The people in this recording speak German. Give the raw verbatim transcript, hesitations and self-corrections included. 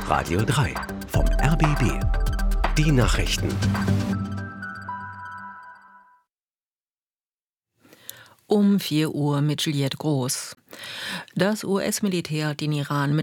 Radio drei vom R B B. Die Nachrichten. Um vier Uhr mit Juliette Groß. Das U S-Militär hat den Iran mit